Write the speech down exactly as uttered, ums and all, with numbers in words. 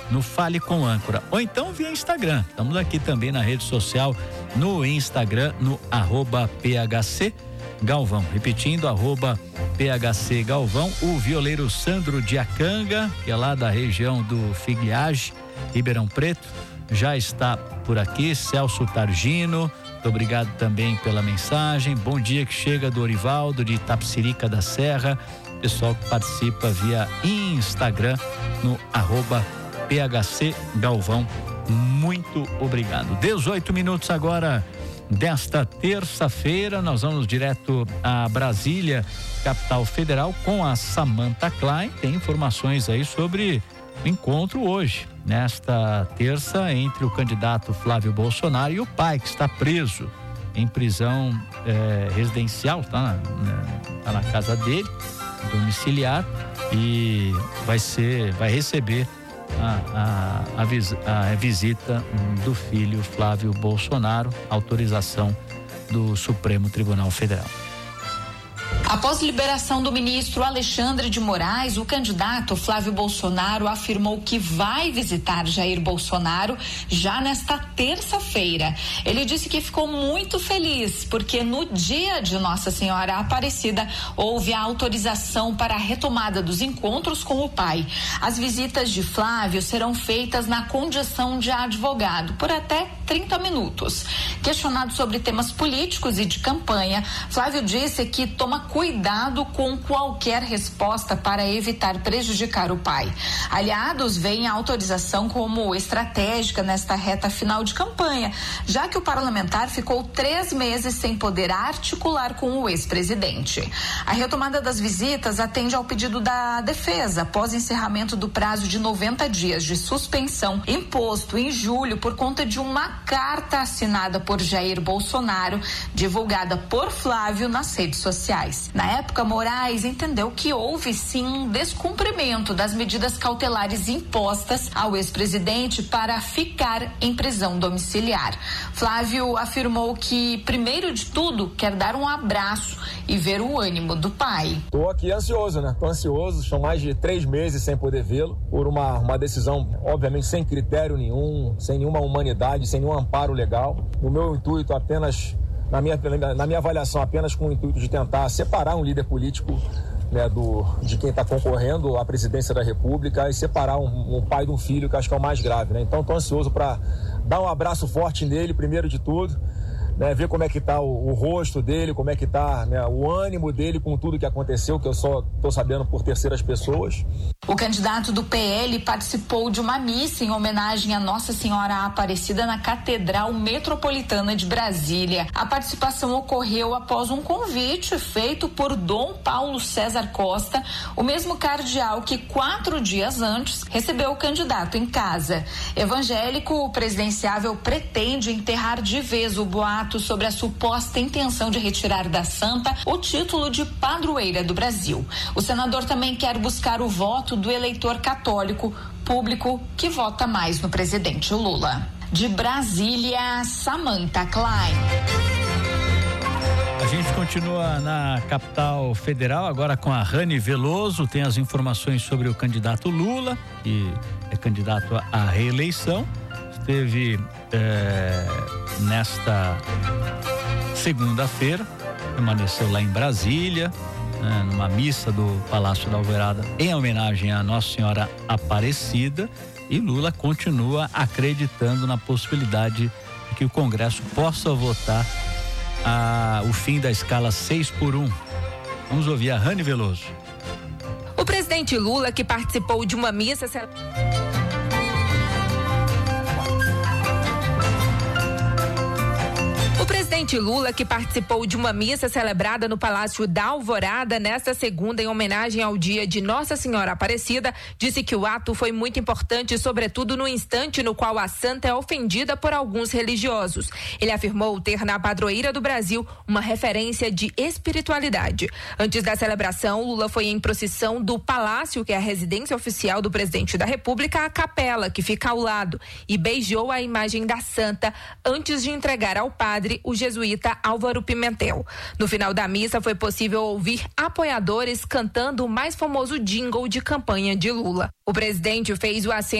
no Fale com Âncora, ou então via Instagram. Estamos aqui também na rede social, no Instagram, no arroba P H C Galvão. Repetindo, arroba P H C Galvão. O violeiro Sandro Diacanga, que é lá da região do Figuiage, Ribeirão Preto, já está por aqui. Celso Targino, muito obrigado também pela mensagem. Bom dia que chega do Orivaldo, de Itapecerica da Serra. Pessoal que participa via Instagram, no arroba P H C Galvão. Muito obrigado. dezoito minutos agora desta terça-feira. Nós vamos direto a Brasília, capital federal, com a Samantha Klein. Tem informações aí sobre o encontro hoje, nesta terça, entre o candidato Flávio Bolsonaro e o pai, que está preso em prisão eh, residencial, está na, na, tá na casa dele, domiciliar, e vai ser, vai receber a, a, a, a visita do filho Flávio Bolsonaro, autorização do Supremo Tribunal Federal. Após liberação do ministro Alexandre de Moraes, o candidato Flávio Bolsonaro afirmou que vai visitar Jair Bolsonaro já nesta terça-feira. Ele disse que ficou muito feliz porque no dia de Nossa Senhora Aparecida houve a autorização para a retomada dos encontros com o pai. As visitas de Flávio serão feitas na condição de advogado por até trinta minutos. Questionado sobre temas políticos e de campanha, Flávio disse que toma cuidado com qualquer resposta para evitar prejudicar o pai. Aliados veem a autorização como estratégica nesta reta final de campanha, já que o parlamentar ficou três meses sem poder articular com o ex-presidente. A retomada das visitas atende ao pedido da defesa, após encerramento do prazo de noventa dias de suspensão imposto em julho por conta de uma carta assinada por Jair Bolsonaro, divulgada por Flávio nas redes sociais. Na época, Moraes entendeu que houve sim um descumprimento das medidas cautelares impostas ao ex-presidente para ficar em prisão domiciliar. Flávio afirmou que, primeiro de tudo, quer dar um abraço e ver o ânimo do pai. Tô aqui ansioso, né? Tô ansioso, são mais de três meses sem poder vê-lo, por uma, uma decisão, obviamente, sem critério nenhum, sem nenhuma humanidade, sem nenhum amparo legal. No meu intuito, apenas, na minha, na minha avaliação, apenas com o intuito de tentar separar um líder político, né, do, de quem está concorrendo à presidência da República, e separar um, um pai de um filho, que acho que é o mais grave, né? Então, estou ansioso para dar um abraço forte nele, primeiro de tudo, né, ver como é que tá o, o rosto dele, como é que tá, né, o ânimo dele com tudo que aconteceu, que eu só tô sabendo por terceiras pessoas. O candidato do P L participou de uma missa em homenagem a Nossa Senhora Aparecida na Catedral Metropolitana de Brasília. A participação ocorreu após um convite feito por Dom Paulo César Costa, o mesmo cardeal que quatro dias antes recebeu o candidato em casa. Evangélico, o presidenciável pretende enterrar de vez o boato sobre a suposta intenção de retirar da santa o título de padroeira do Brasil. O senador também quer buscar o voto do eleitor católico público que vota mais no presidente Lula. De Brasília, Samantha Klein. A gente continua na capital federal, agora com a Rani Veloso. Tem as informações sobre o candidato Lula, que é candidato à reeleição. Esteve é, nesta segunda-feira, permaneceu lá em Brasília, né, numa missa do Palácio da Alvorada, em homenagem à Nossa Senhora Aparecida, e Lula continua acreditando na possibilidade de que o Congresso possa votar a, o fim da escala seis por um. Vamos ouvir a Rani Veloso. O presidente Lula, que participou de uma missa... O presidente Lula, que participou de uma missa celebrada no Palácio da Alvorada nesta segunda em homenagem ao dia de Nossa Senhora Aparecida, disse que o ato foi muito importante, sobretudo no instante no qual a santa é ofendida por alguns religiosos. Ele afirmou ter na padroeira do Brasil uma referência de espiritualidade. Antes da celebração, Lula foi em procissão do Palácio, que é a residência oficial do presidente da República, à capela, que fica ao lado, e beijou a imagem da santa antes de entregar ao padre o jesuíta Álvaro Pimentel. No final da missa foi possível ouvir apoiadores cantando o mais famoso jingle de campanha de Lula. O presidente fez o aceno